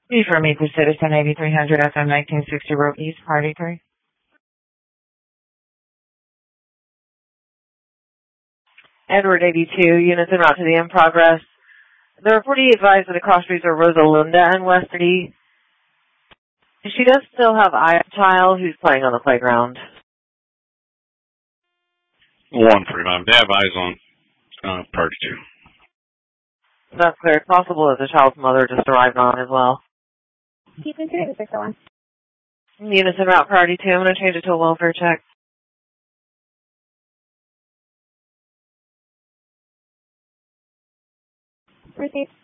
B for Maple Citizen 8300 FM 1960 Road East, Party 3. Edward 82, units en route to the in progress. There are 48 advised that the cross streets are Rosalinda and Westerly. She does still have a child who's playing on the playground. 145. They have eyes on Party 2. That's clear. It's possible that the child's mother just arrived on as well. Keep in 601. Units en route, Party 2. I'm going to change it to a welfare check. Received.